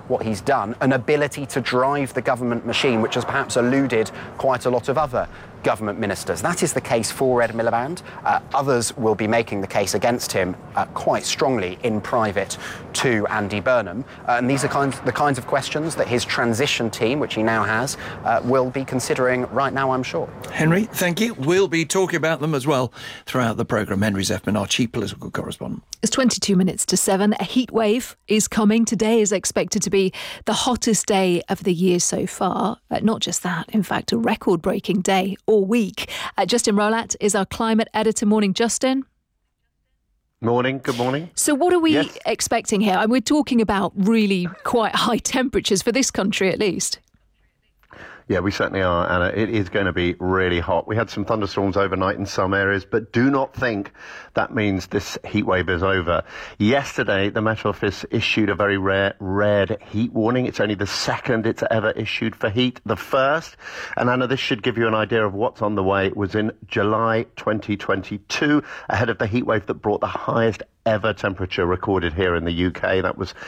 what he's done, an ability to drive the government machine, which has perhaps eluded quite a lot of other government ministers. That is the case for Ed Miliband. Others will be making the case against him quite strongly in private to Andy Burnham. And these are the kinds of questions that his transition team, which he now has, will be considering right now, I'm sure. Henry, thank you. We'll be talking about them as well throughout the programme. Henry Zeffman, our chief political correspondent. It's 22 minutes to 7. A heat wave is coming. Today is expected to be the hottest day of the year so far. Not just that, in fact, a record-breaking day all week. Justin Rolat is our climate editor. Morning, Justin. Morning, good morning. So what are we expecting here? We're talking about really quite high temperatures for this country at least. Yeah, we certainly are, Anna. It is going to be really hot. We had some thunderstorms overnight in some areas, but do not think that means this heat wave is over. Yesterday, the Met Office issued a very rare red heat warning. It's only the second it's ever issued for heat. The first, and Anna, this should give you an idea of what's on the way, was in July 2022, ahead of the heat wave that brought the highest ever temperature recorded here in the UK. That was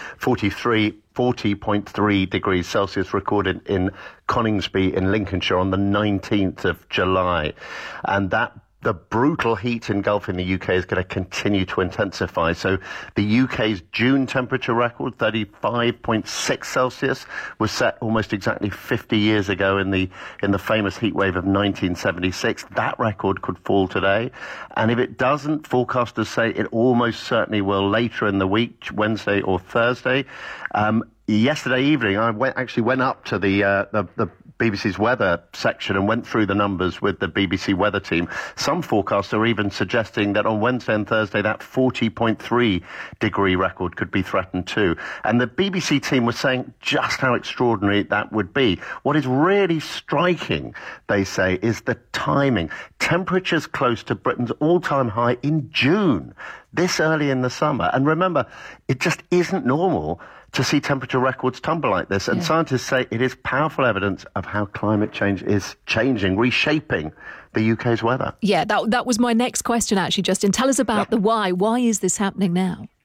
40.3 degrees Celsius recorded in Coningsby in Lincolnshire on the 19th of July. And the brutal heat engulfing the UK is going to continue to intensify. So the UK's June temperature record, 35.6 Celsius, was set almost exactly 50 years ago in the famous heat wave of 1976. That record could fall today. And if it doesn't, forecasters say it almost certainly will later in the week, Wednesday or Thursday. Yesterday evening, I went up to the BBC's weather section and went through the numbers with the BBC weather team. Some forecasts are even suggesting that on Wednesday and Thursday, that 40.3 degree record could be threatened too. And the BBC team was saying just how extraordinary that would be. What is really striking, they say, is the timing. Temperatures close to Britain's all-time high in June, this early in the summer. And remember, it just isn't normal to see temperature records tumble like this. And scientists say it is powerful evidence of how climate change is changing, reshaping the UK's weather. Yeah, that was my next question, actually, Justin. Tell us about the why. Why is this happening now?